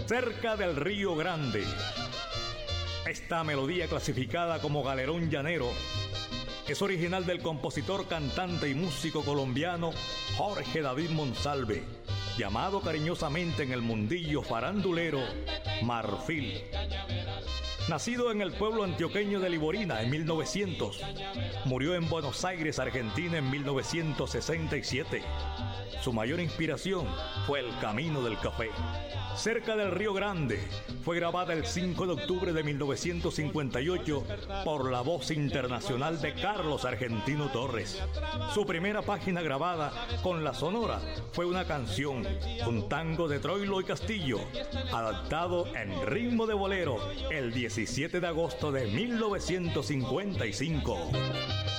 Cerca del Río Grande. Esta melodía, clasificada como galerón llanero, es original del compositor, cantante y músico colombiano Jorge David Monsalve, llamado cariñosamente en el mundillo farandulero Marfil. Nacido en el pueblo antioqueño de Liborina en 1900, murió en Buenos Aires, Argentina en 1967. Su mayor inspiración fue el camino del café. Cerca del Río Grande fue grabada el 5 de octubre de 1958 por la voz internacional de Carlos Argentino Torres. Su primera página grabada con la Sonora fue una canción, un tango de Troilo y Castillo, adaptado en ritmo de bolero el 17 de agosto de 1955.